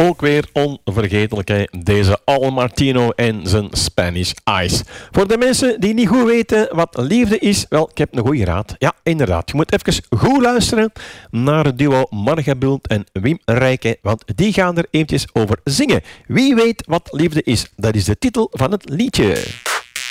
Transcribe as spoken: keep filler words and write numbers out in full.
ook weer onvergetelijk, hè? Deze Al Martino en zijn Spanish Ice. Voor de mensen die niet goed weten wat liefde is, wel, ik heb een goede raad. Ja, inderdaad. Je moet even goed luisteren naar het duo Marga Bult en Wim Rijke, want die gaan er eventjes over zingen. Wie weet wat liefde is? Dat is de titel van het liedje.